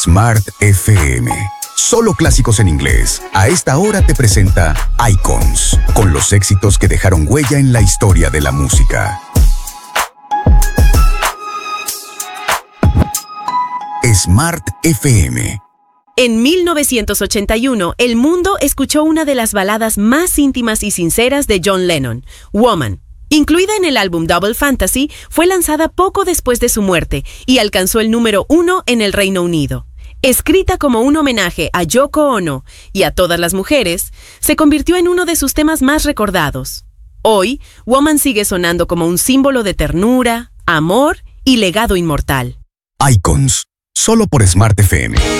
Smart FM. Solo clásicos en inglés. A esta hora te presenta Icons, con los éxitos que dejaron huella en la historia de la música. Smart FM. En 1981, el mundo escuchó una de las baladas más íntimas y sinceras de John Lennon, Woman. Incluida en el álbum Double Fantasy, fue lanzada poco después de su muerte y alcanzó el número 1 en el Reino Unido. Escrita como un homenaje a Yoko Ono y a todas las mujeres, se convirtió en uno de sus temas más recordados. Hoy, Woman sigue sonando como un símbolo de ternura, amor y legado inmortal. Icons, solo por Smart FM.